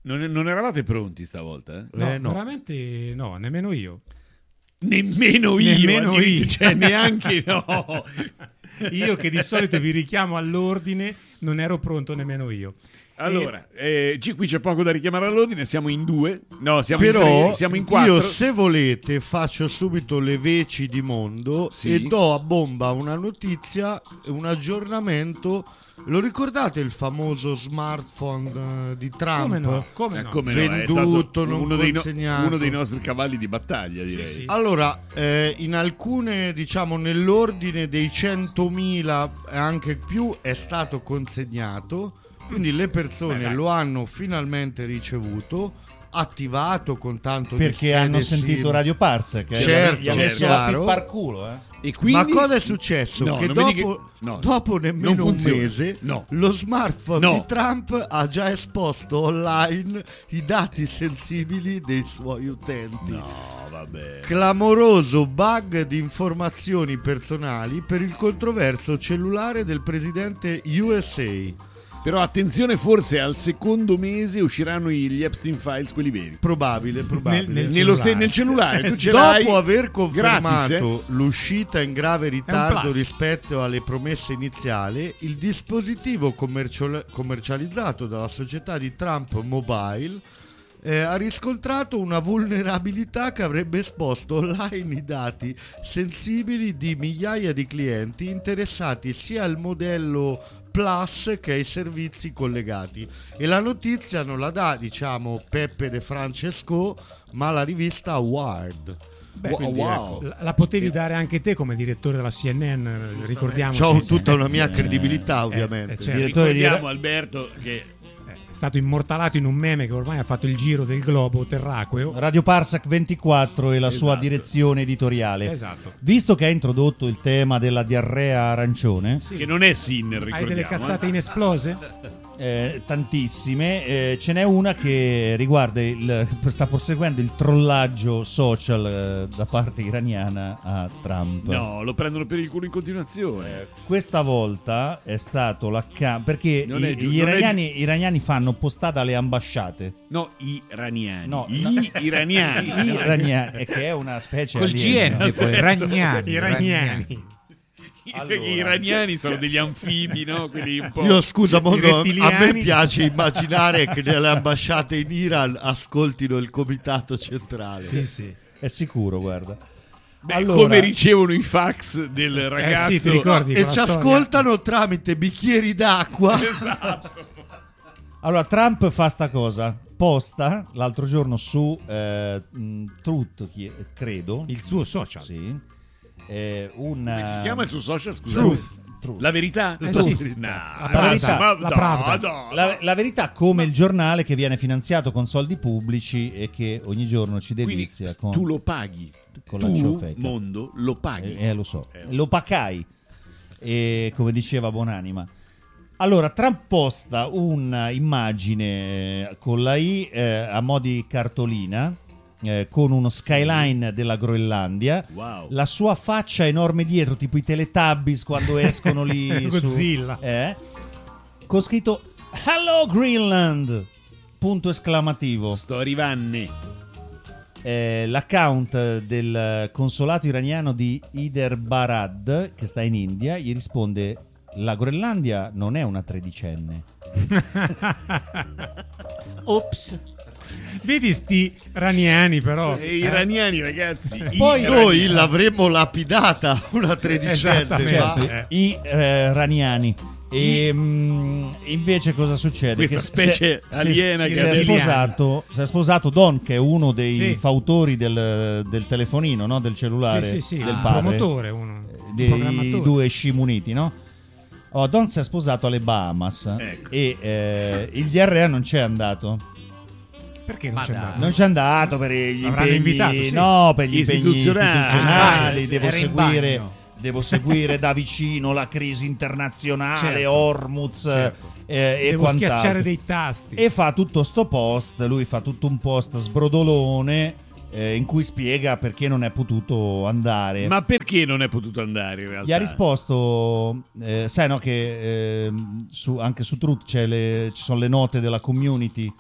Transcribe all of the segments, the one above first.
Non eravate pronti stavolta? No, No. veramente no, nemmeno io. Nemmeno io. Cioè, neanche no. Io che di solito vi richiamo all'ordine, non ero pronto nemmeno io. Allora, qui c'è poco da richiamare all'ordine, siamo in 2. No, siamo in Però 3, siamo in 4. io, se volete, faccio subito le veci di mondo Sì. e do a bomba una notizia, un aggiornamento. Lo ricordate il famoso smartphone di Trump? Come no? Come no? Come no, è Venduto, stato non consegnato. uno dei nostri cavalli di battaglia, direi. Sì. Allora, in alcune, diciamo, nell'ordine dei 100.000 e anche più è stato consegnato, quindi le persone Beh, lo hanno finalmente ricevuto, attivato con tanto di Perché schede hanno SIM. sentito Radio Parsec, Certo, gli ha messo chiaro. la pippa al culo, E quindi... Ma cosa è successo? No, che non mi dopo, dica- no, dopo non nemmeno un funziona. mese No. lo smartphone No. di Trump ha già esposto online i dati sensibili dei suoi utenti. No, vabbè. Clamoroso bug di informazioni personali per il controverso cellulare del presidente USA. Però attenzione, forse al secondo mese usciranno gli Epstein Files, quelli veri. Probabile. Nel cellulare. Tu ce Dopo l'hai aver confermato gratis, l'uscita in grave ritardo plus. rispetto alle promesse iniziali, il dispositivo commercializzato dalla società di Trump Mobile ha riscontrato una vulnerabilità che avrebbe esposto online i dati sensibili di migliaia di clienti interessati sia al modello Plus che ai servizi collegati. E la notizia non la dà, diciamo, Peppe De Francesco, ma la rivista Wired. Beh, Quindi, wow. ecco, La potevi dare anche te come direttore della CNN, ricordiamo. c'ho tutta una mia credibilità, ovviamente. certo. Direttore di Ricordiamo Alberto che È stato immortalato in un meme che ormai ha fatto il giro del globo terracqueo. Radio Parsec 24 e la sua Esatto. direzione editoriale. Esatto. Visto che ha introdotto il tema della diarrea arancione, che non è Sinner, ricordiamo. Hai delle cazzate inesplose? tantissime, ce n'è una che riguarda sta proseguendo il trollaggio social da parte iraniana a Trump. No, lo prendono per il culo in continuazione. Questa volta è stato perché Non è gli iraniani fanno postata alle ambasciate. No, iraniani. No, Gli iraniani. Gli iraniani, che è una specie Col aliena. GN, poi, Ragnani. Iraniani. Perché gli iraniani sono degli anfibi, no? Quelli un po'... Io scusa, Mondo, a me rettiliani. piace immaginare che nelle ambasciate in Iran ascoltino il comitato centrale. Sì, sì. È sicuro, guarda. Beh, Allora- come ricevono i fax del ragazzo. sì, ti ricordi? E quella ci storia. ascoltano tramite bicchieri d'acqua. Esatto. Allora, Trump fa sta cosa. Posta l'altro giorno su Truth, credo. Il suo social. Sì. Come si chiama il suo social? Scusa. Truth. La verità? Sì. No, La verità. ma La no, Pravda. no. La verità, come il giornale che viene finanziato con soldi pubblici e che ogni giorno ci Quindi delizia con, tu lo paghi. con la Tu, ciofeca. mondo, lo paghi. Lo so. Lo pacai, come diceva Bonanima. Allora, Trump posta un'immagine con la I a mo' di cartolina, con uno skyline della Groenlandia, Wow. la sua faccia enorme dietro, tipo i Teletubbies quando escono lì su, Godzilla. con scritto Hello Greenland! Punto esclamativo. Storivanne. L'account del consolato iraniano di Hyderabad, che sta in India, gli risponde: la Groenlandia non è una tredicenne. Ops. Vedi sti iraniani però. E iraniani, ragazzi. Poi iraniani. noi l'avremmo lapidata una tredicenne. Esattamente. Certo, ma- iraniani. E invece cosa succede? Questa Che specie aliena si che è adesso- sposato Don, che è uno dei Sì. fautori del telefonino, no? Del cellulare Sì, del il padre, promotore, uno. dei programmatore. due scimuniti, no? Don si è sposato alle Bahamas, Ecco. e il DRA non c'è andato. Perché non Ma c'è dai. andato? Non c'è andato per gli L'avranno impegni, invitato, sì. no, per gli impegni Istituzionali. istituzionali. Ah, era in bagno. Devo seguire da vicino la crisi internazionale, Certo. Hormuz, Certo. e Devo quant'altro. schiacciare dei tasti. E fa tutto sto post, lui fa tutto un post sbrodolone in cui spiega perché non è potuto andare. Ma perché non è potuto andare in realtà? Gli ha risposto, sai no che anche su Truth ci sono le note della community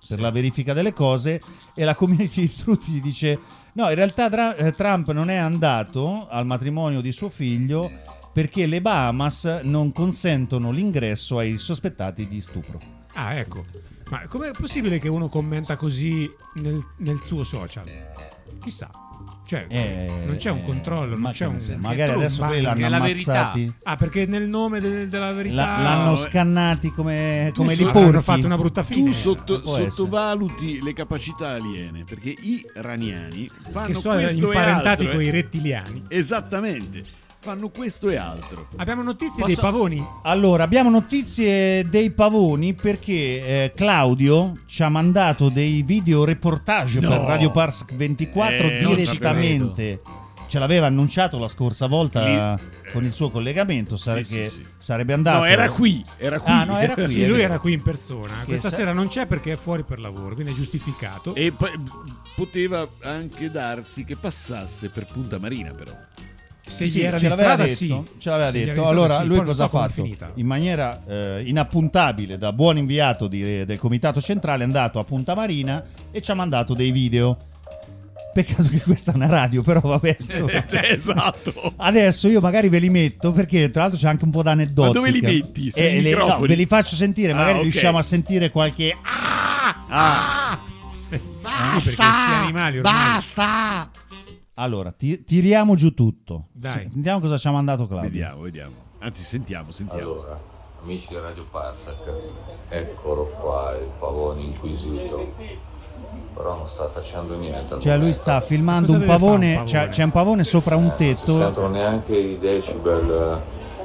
per la verifica delle cose, e la community di Truth gli dice no, in realtà Trump non è andato al matrimonio di suo figlio perché le Bahamas non consentono l'ingresso ai sospettati di stupro. Ah, ecco. Ma com'è possibile che uno commenta così nel suo social? Chissà. Cioè, non c'è un controllo, non c'è un... Magari adesso quelli l'hanno ammazzati. Ah, perché nel nome della verità... L'hanno scannati come li porchi. Hanno fatto una brutta fine. Tu sottovaluti le capacità aliene, perché i iraniani fanno che sono questo imparentati e altro, con i rettiliani. Esattamente. Fanno questo e altro. Abbiamo notizie dei pavoni? Allora, abbiamo notizie dei pavoni perché Claudio ci ha mandato dei video reportage per Radio Parsec 24 direttamente. Ce l'aveva annunciato la scorsa volta con il suo collegamento, sarebbe andato. No, era qui. Ah, no, era qui. Sì, lui era qui in persona. Questa sera non c'è perché è fuori per lavoro, quindi è giustificato. E poteva anche darsi che passasse per Punta Marina, però. Se gli era di strada, ce l'aveva detto. Allora lui cosa ha fatto? In maniera inappuntabile, da buon inviato del comitato centrale, è andato a Punta Marina e ci ha mandato dei video. Peccato che questa è una radio, però vabbè, esatto. Adesso io magari ve li metto, perché tra l'altro c'è anche un po' d'aneddoti. Ma dove li metti? Sui microfoni? No, ve li faccio sentire, magari riusciamo a sentire qualche basta, sì, perché questi animali ormai... Basta! Allora, tiriamo giù tutto. Dai. Sentiamo cosa ci ha mandato Claudio. Vediamo. Anzi, sentiamo. Allora, amici di Radio Parsec, eccolo qua, il pavone inquisito. Però non sta facendo niente. Cioè lui sta filmando un pavone, c'è un pavone sopra un tetto. Non si sentono neanche i decibel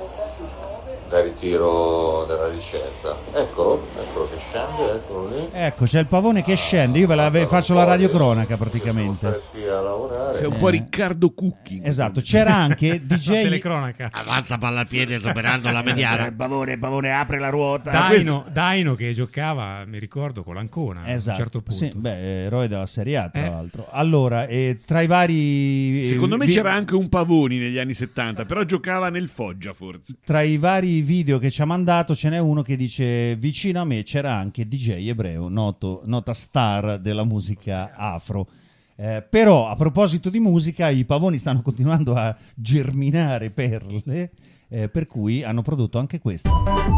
da ritiro della licenza. Eccolo che scende, eccolo lì. Ecco, c'è il pavone che scende, io faccio la radiocronaca praticamente. Sei un po' Riccardo Cucchi. Esatto, c'era anche DJ telecronaca. Avanza pallapiede superando la mediana. Il pavone apre la ruota. Daino che giocava, mi ricordo, con l'Ancona a un certo punto. Sì, eroe della Serie A tra l'altro. Allora, tra i vari... Secondo me c'era anche un Pavoni negli anni 70, però giocava nel Foggia forse. Tra i vari video che ci ha mandato ce n'è uno che dice: vicino a me c'era anche DJ Ebreo, nota star della musica afro. Però a proposito di musica, i pavoni stanno continuando a germinare perle, per cui hanno prodotto anche questa.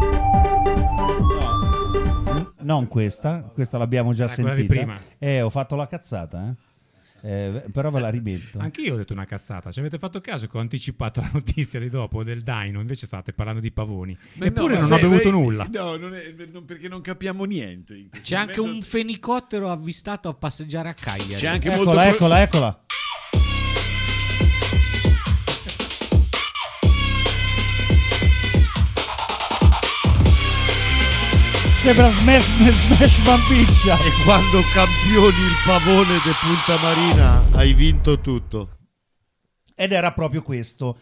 No, non questa l'abbiamo già sentita. Quella di prima. Ho fatto la cazzata, però ve la rimetto. Anch'io ho detto una cazzata. Ci avete fatto caso che ho anticipato la notizia di dopo del Dino, invece state parlando di pavoni. Eppure non ho bevuto nulla. No, perché non capiamo niente. C'è anche un fenicottero avvistato a passeggiare a Cagliari. C'è anche eccola. Sembra Smash Bambiccia. E quando campioni il pavone de Punta Marina hai vinto tutto. Ed era proprio questo.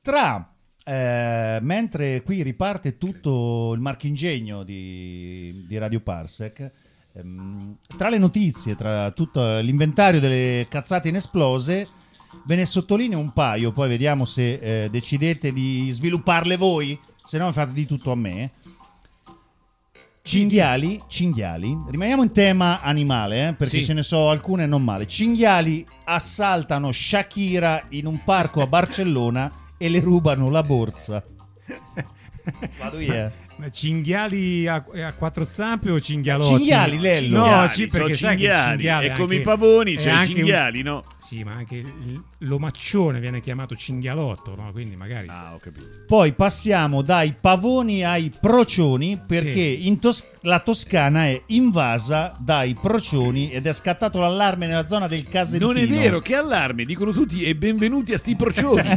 Mentre qui riparte tutto il marchingegno di Radio Parsec, tra le notizie, tra tutto l'inventario delle cazzate inesplose, ve ne sottolineo un paio, poi vediamo se decidete di svilupparle voi, se no fate di tutto a me. Cinghiali, rimaniamo in tema animale, perché ce ne so alcune non male. Cinghiali assaltano Shakira in un parco a Barcellona e le rubano la borsa. Vado io. Ma cinghiali a quattro zampe o cinghialotti? Cinghiali, Lello. No, perché sai che il cinghiale è come i pavoni, c'è i cinghiali, no? Sì, ma anche l'omaccione viene chiamato cinghialotto, no? Quindi magari... ho capito. Poi passiamo dai pavoni ai procioni, perché la Toscana è invasa dai procioni ed è scattato l'allarme nella zona del Casentino. Non è vero, che allarme, dicono tutti, e benvenuti a sti procioni.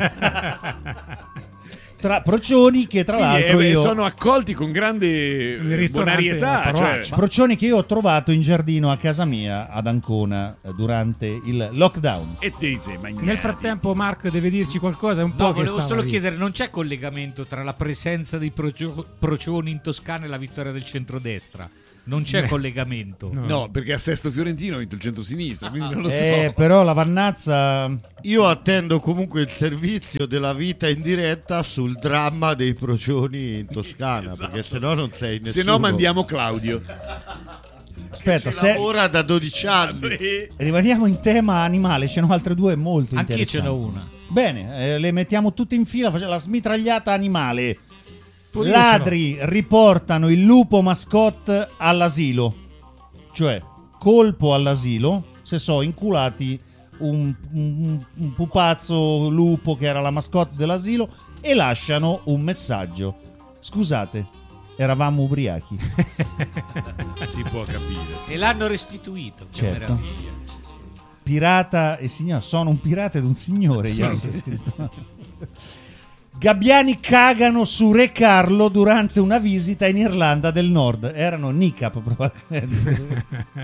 Tra procioni che tra l'altro sono accolti con grande bonarietà, procioni che io ho trovato in giardino a casa mia ad Ancona durante il lockdown. E te sei magnato. Nel frattempo Mark deve dirci qualcosa, un po'. No, volevo solo chiedere, non c'è collegamento tra la presenza dei procioni in Toscana e la vittoria del centrodestra? Non c'è collegamento. No, perché a Sesto Fiorentino ha vinto il centro-sinistra, quindi non lo so. Però la Vannazza... Io attendo comunque il servizio della vita in diretta sul dramma dei procioni in Toscana, perché sennò non sei nessuno. Se no mandiamo Claudio. Aspetta, Ci lavora da 12 anni. rimaniamo in tema animale, ce n'ho altre due molto Anch'io interessanti. ce n'ho una. Bene, le mettiamo tutte in fila, facciamo la smitragliata animale. Pure io Ladri riportano il lupo mascotte all'asilo. Cioè, colpo all'asilo, se so inculati un pupazzo lupo che era la mascotte dell'asilo e lasciano un messaggio. Scusate, eravamo ubriachi. Si può capire. E l'hanno restituito. Che Certo. meraviglia. Pirata e signore, sono un pirata ed un signore. Sì, gli hanno sì. scritto. Gabbiani cagano su Re Carlo durante una visita in Irlanda del Nord. Erano Nicap probabilmente.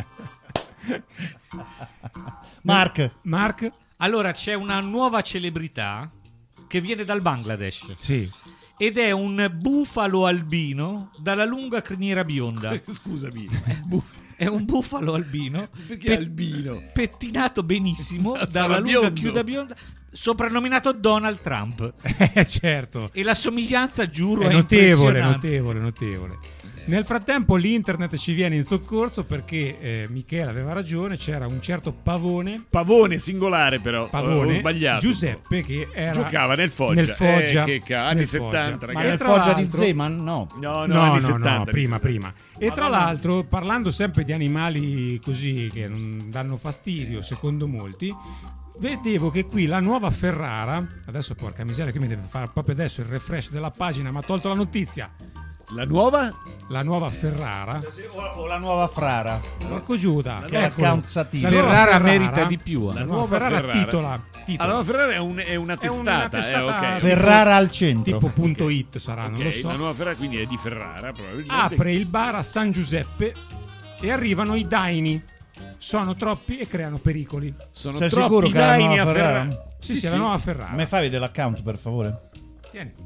Mark, Allora c'è una nuova celebrità che viene dal Bangladesh Sì. ed è un bufalo albino dalla lunga criniera bionda. Scusami. È un bufalo albino Perché albino? pettinato benissimo Sarà dalla lunga biondo. chiuda bionda, soprannominato Donald Trump. Certo. E la somiglianza, giuro, È è notevole, impressionante. notevole. Nel frattempo l'internet ci viene in soccorso perché Michele aveva ragione, c'era un certo Pavone, Singolare però. Ho sbagliato. Giuseppe, che era Giocava nel Foggia. Nel Foggia. Anni nel 70, Foggia. ma ragazzi. nel tra Foggia di l'altro- Zeman no. No, No, anni 70. prima. E tra l'altro, parlando sempre di animali così che non danno fastidio, secondo molti, vedevo che qui la nuova Ferrara, adesso porca miseria, che mi deve fare proprio adesso il refresh della pagina, ma ha tolto la notizia. La nuova? La nuova Ferrara, O la nuova Frara. porco Giuda, Che è account satirico. La nuova Ferrara merita di più. La La nuova nuova Ferrara Ferrara. titola. La nuova Ferrara è una testata. Ok. Ferrara al centro. Tipo punto it sarà, non lo Ok, so. la nuova Ferrara quindi è di Ferrara probabilmente. Apre il bar a San Giuseppe e arrivano i daini. Sono troppi e creano pericoli. Sono Sei troppi sicuro che è la daini nuova a Ferrara? Sì, la nuova Ferrara. Me fai vedere l'account per favore? Tieni.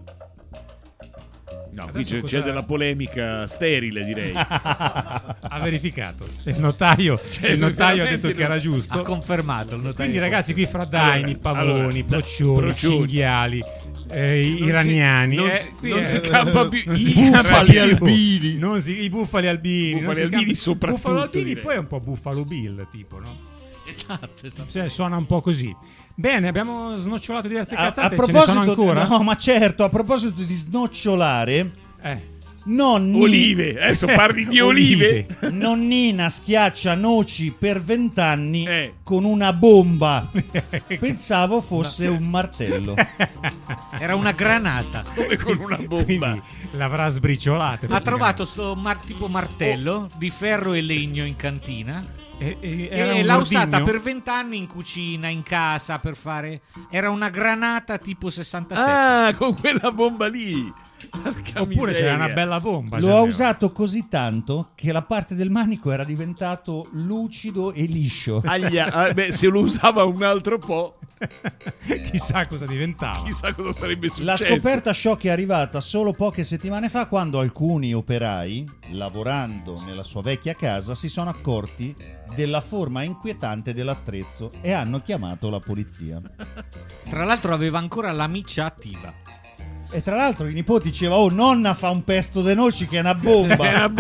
No, qui Adesso c'è cosa- della polemica sterile, direi. Ha verificato. Il notaio ha veramente detto che era giusto. Ha confermato il notaio. Quindi ragazzi, qui fra daini, pavoni, procioni, procioni. cinghiali, iraniani, Non si campa più. non si i campa bufali più. albini. I bufali albini. Bufali non si albini campa- soprattutto, Bufalo albini direi. poi è un po' Buffalo Bill, tipo, no? Esatto. Cioè, suona un po' così. Bene, abbiamo snocciolato diverse A cazzate, ce ne sono ancora? no, ma certo, a proposito di snocciolare, nonni, Olive. Adesso parli di olive. nonnina schiaccia noci per 20 anni Eh. con una bomba. Pensavo fosse un martello. Era una granata. Come con una bomba. Quindi l'avrà sbriciolata. Ha trovato sto tipo martello di ferro e legno in cantina era e un l'ha ordigno? usata per 20 anni in cucina, in casa, per fare... Era una granata tipo 67. Ah, con quella bomba lì. Porca Oppure miseria. c'era una bella bomba. Lo ha usato così tanto che la parte del manico era diventato lucido e liscio. Beh, se lo usava un altro po', Chissà cosa diventava. chissà cosa sarebbe successo. La scoperta shock è arrivata solo poche settimane fa, quando alcuni operai, lavorando nella sua vecchia casa, si sono accorti della forma inquietante dell'attrezzo e hanno chiamato la polizia. Tra l'altro aveva ancora la miccia attiva. E tra l'altro i nipoti dicevano: oh, nonna fa un pesto de noci che è una bomba.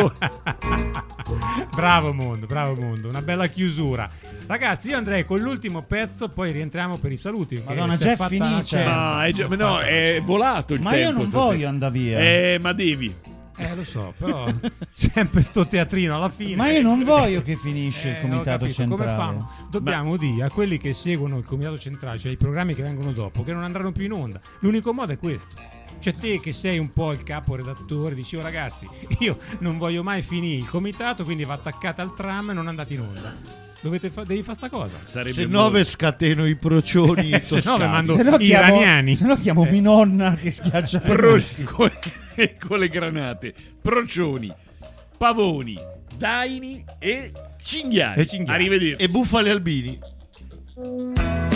Bravo mondo, una bella chiusura. Ragazzi, io andrei con l'ultimo pezzo, poi rientriamo per i saluti. perché Madonna, si già è fatta finita. una certa. No, è volato il Ma tempo. io non stasera. voglio andare via. Ma devi. Lo so, però sempre sto teatrino alla fine. Ma io non voglio che finisce il ho comitato capito. Come centrale. fanno? Dobbiamo dire a quelli che seguono il comitato centrale, cioè i programmi che vengono dopo, che non andranno più in onda. L'unico modo è questo. Cioè te che sei un po' il caporedattore, dici: oh, ragazzi, io non voglio mai finire il comitato, quindi va attaccata al tram e non andate in onda. Devi fare sta cosa. Se no scateno i procioni Se no, toscani. mando Se no i chiamo, iraniani. se no chiamo mia nonna che schiaccia le noci. con le granate, procioni, pavoni, daini e cinghiali. E cinghiali. Arrivederci. E bufali albini.